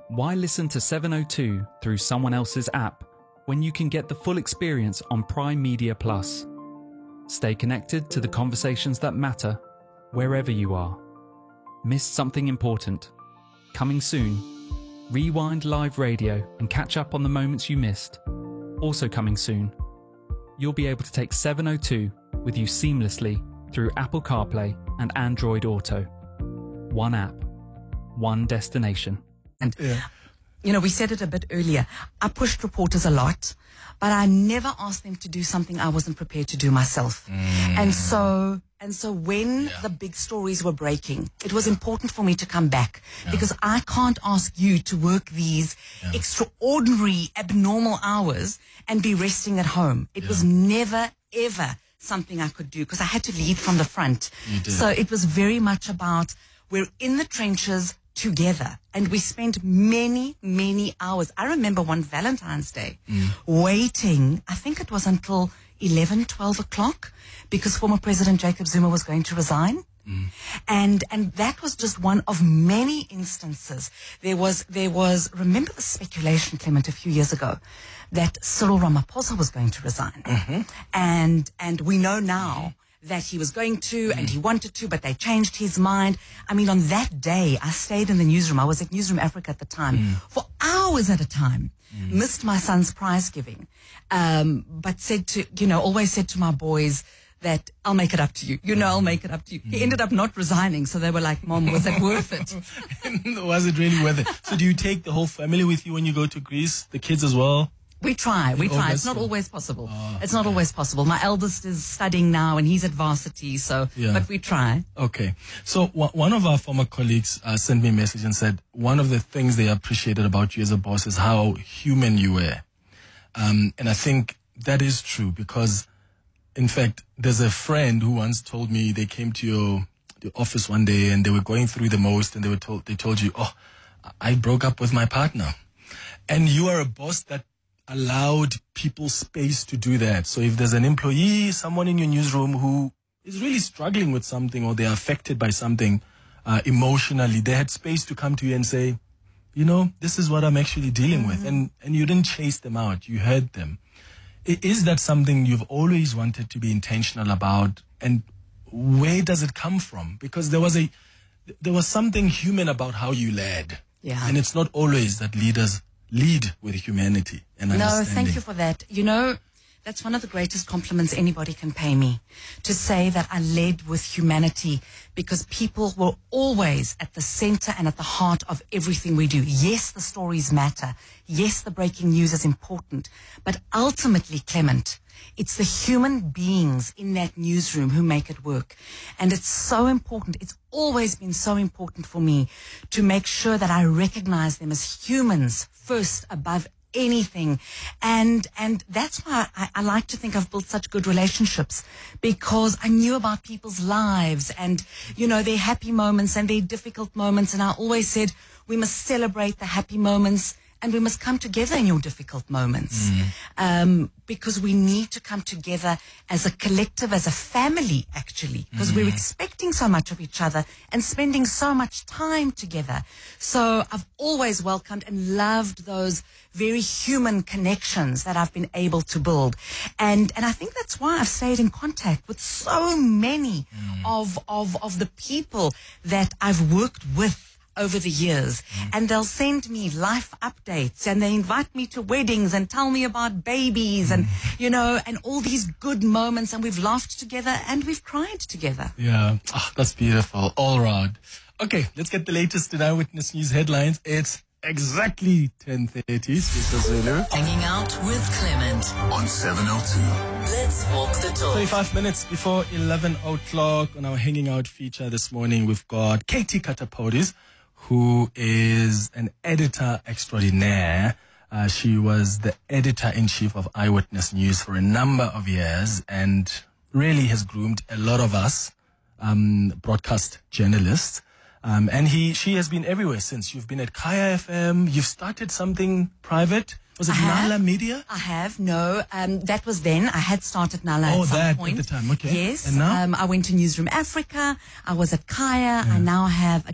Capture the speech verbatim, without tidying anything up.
Why listen to seven oh two through someone else's app when you can get the full experience on Prime Media Plus? Stay connected to the conversations that matter wherever you are. Missed something important? Coming soon. Rewind live radio and catch up on the moments you missed. Also coming soon. You'll be able to take seven oh two with you seamlessly through Apple CarPlay and Android Auto. One app, one destination. And, yeah. you know, we said it a bit earlier. I pushed reporters a lot, but I never asked them to do something I wasn't prepared to do myself. Mm. And so, and so when yeah. the big stories were breaking, it was important for me to come back yeah. because I can't ask you to work these yeah. extraordinary, abnormal hours and be resting at home. It yeah. was never, ever something I could do because I had to lead from the front. You did. So it was very much about we're in the trenches together, and we spent many, many hours. I remember one Valentine's Day mm. waiting, I think it was until eleven, twelve o'clock, because former President Jacob Zuma was going to resign. Mm. And, and that was just one of many instances. There was, there was, remember the speculation, Clement, a few years ago, that Cyril Ramaphosa was going to resign. Mm-hmm. And, and we know now that he was going to and he wanted to, but they changed his mind. I mean, on that day, I stayed in the newsroom. I was at Newsroom Africa at the time mm. for hours at a time. Mm. Missed my son's prize giving, um, but said to, you know, always said to my boys that I'll make it up to you. You know, I'll make it up to you. Mm. He ended up not resigning, so they were like, Mom, was it worth it? Was it really worth it? So do you take the whole family with you when you go to Greece, the kids as well? We try, we try. It's not always possible. Oh, it's not okay. always possible. My eldest is studying now and he's at varsity, so, yeah. but we try. Okay. So w- one of our former colleagues uh, sent me a message and said, one of the things they appreciated about you as a boss is how human you were. Um, and I think that is true because, in fact, there's a friend who once told me they came to your the office one day and they were going through the most and they were told, they told you, oh, I broke up with my partner. And you are a boss that allowed people space to do that. So if there's an employee, someone in your newsroom who is really struggling with something or they're affected by something uh, emotionally, they had space to come to you and say, you know, this is what I'm actually dealing mm-hmm. with. And, and you didn't chase them out. You heard them. Is that something you've always wanted to be intentional about? And where does it come from? Because there was a, there was something human about how you led. Yeah. And it's not always that leaders lead with humanity and understanding. No, thank you for that. You know, that's one of the greatest compliments anybody can pay me, to say that I led with humanity, because people were always at the center and at the heart of everything we do. Yes, the stories matter. Yes, the breaking news is important. But ultimately, Clement, it's the human beings in that newsroom who make it work. And it's so important. It's always been so important for me to make sure that I recognize them as humans first above anything. And and that's why I, I like to think I've built such good relationships, because I knew about people's lives and, you know, their happy moments and their difficult moments. And I always said, we must celebrate the happy moments and we must come together in your difficult moments. Mm. Um, because we need to come together as a collective, as a family, actually, because mm. we're expecting so much of each other and spending so much time together. So I've always welcomed and loved those very human connections that I've been able to build. And, and I think that's why I've stayed in contact with so many mm. of, of, of the people that I've worked with over the years. Mm. And they'll send me life updates and they invite me to weddings and tell me about babies mm. and, you know, and all these good moments, and we've laughed together and we've cried together. Yeah, oh, that's beautiful. All right. Okay, let's get the latest in Eyewitness News headlines. It's exactly ten thirty. Zulu. Hanging out with Clement on seven oh two. Let's walk the talk. thirty-five minutes before eleven o'clock on our Hanging Out feature this morning, we've got Katie Katapodis, who is an editor extraordinaire. Uh, she was the editor-in-chief of Eyewitness News for a number of years and really has groomed a lot of us um, broadcast journalists. Um, and he, she has been everywhere since. You've been at Kaya F M. You've started something private. Was it I Nala have, Media? I have, no. Um, that was then. I had started Nala oh, at some that point. at the time, okay. Yes. And now? Um, I went to Newsroom Africa. I was at Kaya. Yeah. I now have a